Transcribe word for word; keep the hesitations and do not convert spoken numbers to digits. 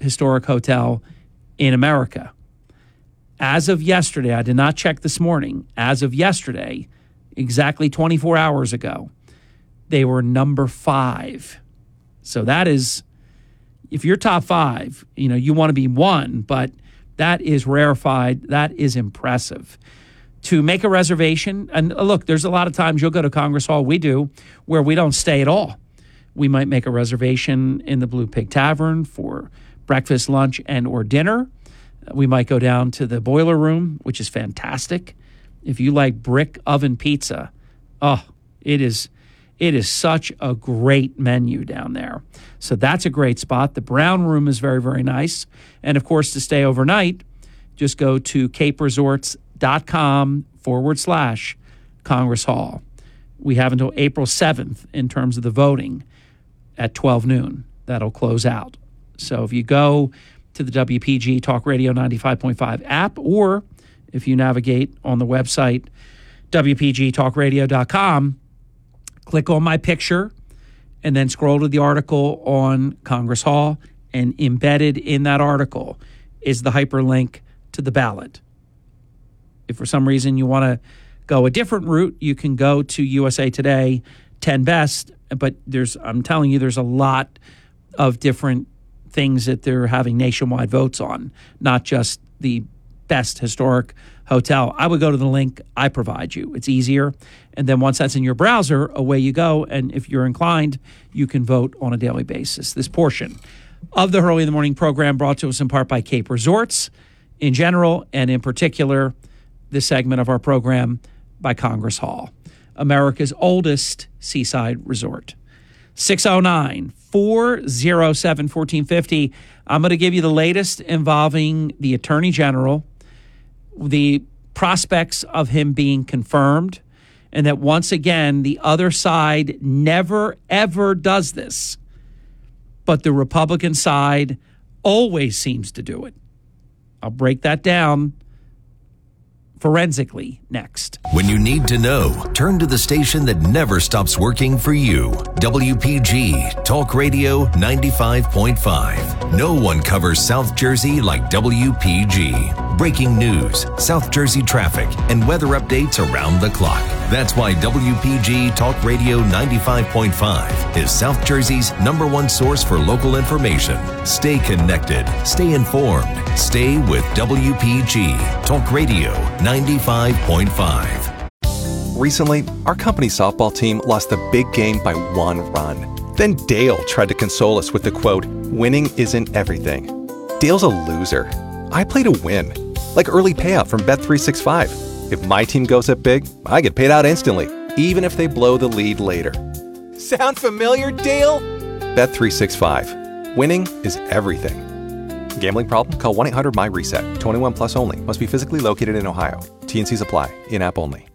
historic hotel in America. As of yesterday, I did not check this morning, as of yesterday, exactly twenty-four hours ago, they were number five. So that is, if you're top five, you know, you want to be one, but that is rarefied. That is impressive. To make a reservation, and look, there's a lot of times you'll go to Congress Hall, we do, where we don't stay at all. We might make a reservation in the Blue Pig Tavern for breakfast, lunch, and or dinner. We might go down to the Boiler Room, which is fantastic. If you like brick oven pizza, oh, it is it is such a great menu down there. So that's a great spot. The Brown Room is very, very nice. And, of course, to stay overnight, just go to caperesorts.com forward slash Congress Hall. We have until April seventh in terms of the voting at twelve noon. That'll close out. So if you go to the W P G Talk Radio ninety-five point five app, or if you navigate on the website, W P G talk radio dot com, click on my picture, and then scroll to the article on Congress Hall, and embedded in that article is the hyperlink to the ballot. If for some reason you want to go a different route, you can go to U S A Today, ten best, but there's I'm telling you, there's a lot of different things that they're having nationwide votes on, not just the best historic hotel. I would go to the link I provide you. It's easier. And then once that's in your browser, away you go. And if you're inclined, you can vote on a daily basis. This portion of the Hurley in the Morning program brought to us in part by Cape Resorts in general, and in particular, this segment of our program by Congress Hall, America's oldest seaside resort. six oh nine, four oh seven, one four five oh. I'm going to give you the latest involving the Attorney General, the prospects of him being confirmed, and that once again, the other side never, ever does this. But the Republican side always seems to do it. I'll break that down forensically next. When you need to know, turn to the station that never stops working for you. W P G Talk Radio ninety-five point five. No one covers South Jersey like W P G. Breaking news, South Jersey traffic, and weather updates around the clock. That's why W P G Talk Radio ninety-five point five is South Jersey's number one source for local information. Stay connected, stay informed, stay with W P G Talk Radio ninety-five point five. Recently, our company softball team lost the big game by one run. Then Dale tried to console us with the quote, "Winning isn't everything." Dale's a loser. I play to win. Like early payout from Bet three sixty-five. If my team goes up big, I get paid out instantly, even if they blow the lead later. Sound familiar, Dale? Bet three sixty-five. Winning is everything. Gambling problem? Call one eight hundred M Y RESET. twenty-one plus only. Must be physically located in Ohio. T and C's apply. In-app only.